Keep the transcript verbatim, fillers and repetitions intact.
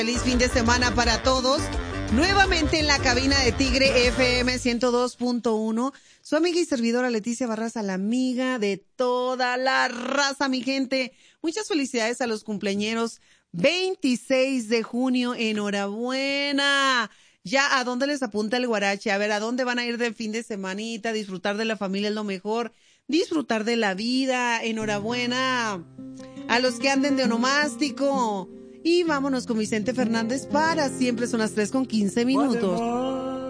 Feliz fin de semana para todos. Nuevamente en la cabina de Tigre F M ciento dos punto uno. Su amiga y servidora Leticia Barraza, la amiga de toda la raza, mi gente. Muchas felicidades a los cumpleañeros. veintiséis de junio, enhorabuena. Ya, ¿a dónde les apunta el guarache? A ver, ¿a dónde van a ir de fin de semanita? Disfrutar de la familia es lo mejor. Disfrutar de la vida. Enhorabuena a los que anden de onomástico. Y vámonos con Vicente Fernández para siempre. Son las tres con quince minutos.